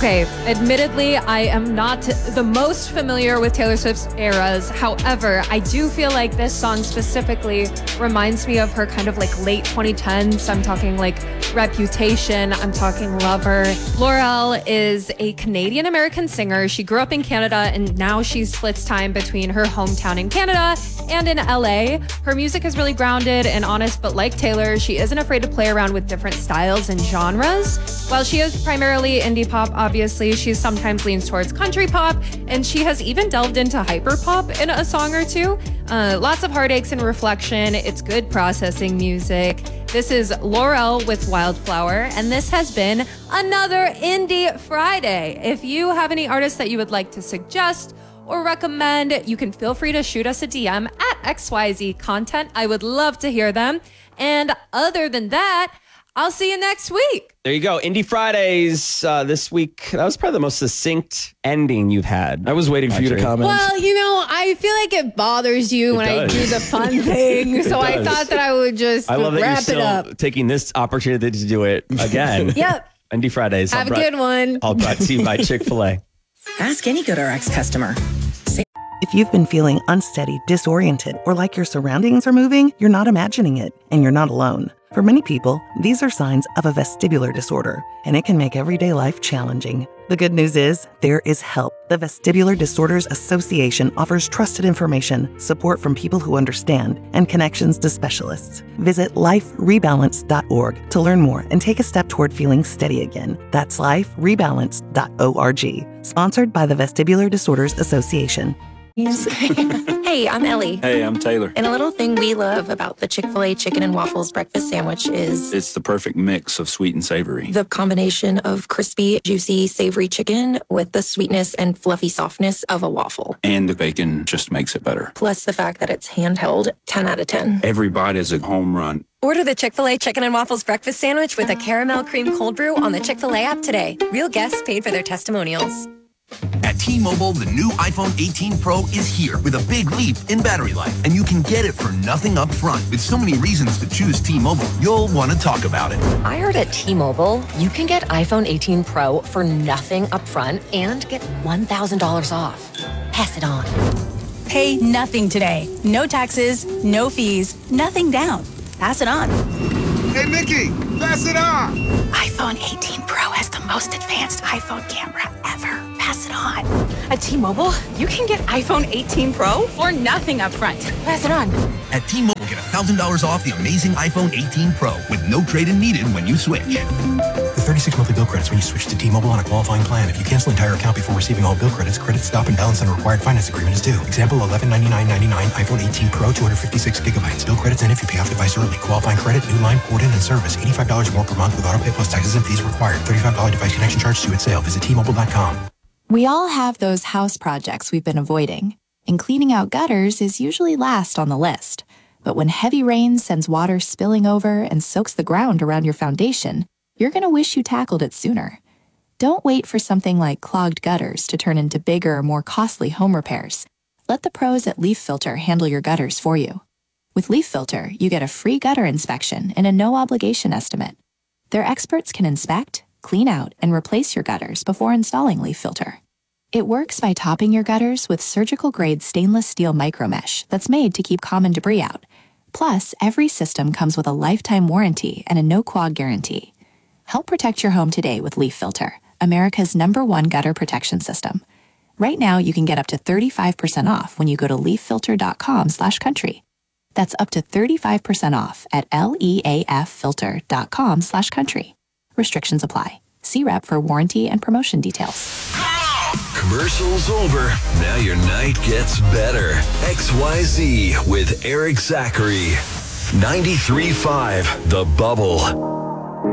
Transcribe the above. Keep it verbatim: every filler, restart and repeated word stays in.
Okay, admittedly, I am not the most familiar with Taylor Swift's eras. However, I do feel like this song specifically reminds me of her kind of like late twenty tens. I'm talking like Reputation. I'm talking Lover. Laurel is a Canadian-American singer. She grew up in Canada and now she splits time between her hometown in Canada and in L A. Her music is really grounded and honest, but like Taylor, she isn't afraid to play around with different styles and genres. While she is primarily indie pop, obviously, she sometimes leans towards country pop, and she has even delved into hyper pop in a song or two. Uh, lots of heartaches and reflection. It's good processing music. This is Laurel with Wildflower, and this has been another Indie Friday. If you have any artists that you would like to suggest or recommend, you can feel free to shoot us a D M at X Y Z Content. I would love to hear them. And other than that, I'll see you next week. There you go. Indie Fridays uh, this week. That was probably the most succinct ending you've had. I was waiting for you to comment. Well, you know, I feel like it bothers you It when does. I do the fun thing. So I does. thought that I would just I love that you're wrap it still up. taking this opportunity to do it again. Yep. Indie Fridays. Have all a brought- good one. All brought to you by Chick-fil-A. Ask any GoodRx customer. If you've been feeling unsteady, disoriented, or like your surroundings are moving, you're not imagining it, and you're not alone. For many people, these are signs of a vestibular disorder, and it can make everyday life challenging. The good news is, there is help. The Vestibular Disorders Association offers trusted information, support from people who understand, and connections to specialists. Visit life rebalance dot org to learn more and take a step toward feeling steady again. That's life rebalance dot org. Sponsored by the Vestibular Disorders Association. Hey, I'm Ellie. Hey, I'm Taylor. And a little thing we love about the Chick-fil-A chicken and waffles breakfast sandwich is It's the perfect mix of sweet and savory. the combination of crispy, juicy, savory chicken with the sweetness and fluffy softness of a waffle. And the bacon just makes it better. Plus the fact that it's handheld, ten out of ten. Every bite is a home run. Order the Chick-fil-A Chicken and Waffles breakfast sandwich with a caramel cream cold brew on the Chick-fil-A app today. Real guests paid for their testimonials. At T-Mobile, the new iPhone eighteen Pro is here with a big leap in battery life, and you can get it for nothing up front. With so many reasons to choose T-Mobile, you'll want to talk about it. I heard at T-Mobile, you can get iPhone eighteen Pro for nothing upfront and get one thousand dollars off. Pass it on. Pay nothing today. No taxes, no fees, nothing down. Pass it on. Hey, Mickey, pass it on! iPhone eighteen Pro has the most advanced iPhone camera ever. Pass it on. At T-Mobile, you can get iPhone eighteen Pro for nothing up front. Pass it on. At T-Mobile, get one thousand dollars off the amazing iPhone eighteen Pro with no trade-in needed when you switch. With thirty-six monthly bill credits when you switch to T-Mobile on a qualifying plan. If you cancel entire account before receiving all bill credits, credit stop and balance on a required finance agreement is due. Example, eleven ninety-nine ninety-nine iPhone eighteen Pro, two hundred fifty-six gigabytes. Bill credits in if you pay off device early. Qualifying credit, new line, port in, and service. eighty-five dollars more per month with auto pay plus taxes and fees required. thirty-five dollars device connection charge due at sale. Visit T Mobile dot com. We all have those house projects we've been avoiding, and cleaning out gutters is usually last on the list. But when heavy rain sends water spilling over and soaks the ground around your foundation, you're going to wish you tackled it sooner. Don't wait for something like clogged gutters to turn into bigger, more costly home repairs. Let the pros at Leaf Filter handle your gutters for you. With Leaf Filter, you get a free gutter inspection and a no-obligation estimate. Their experts can inspect, clean out, and replace your gutters before installing Leaf Filter. It works by topping your gutters with surgical-grade stainless steel micromesh that's made to keep common debris out. Plus, every system comes with a lifetime warranty and a no-clog guarantee. Help protect your home today with Leaf Filter, America's number one gutter protection system. Right now, you can get up to thirty-five percent off when you go to leaf filter dot com slash country. That's up to thirty-five percent off at leaffilter dot com slash country. Restrictions apply. See rep for warranty and promotion details. Commercials over. Now your night gets better. X Y Z with Eric Zachary. ninety-three point five The Bubble.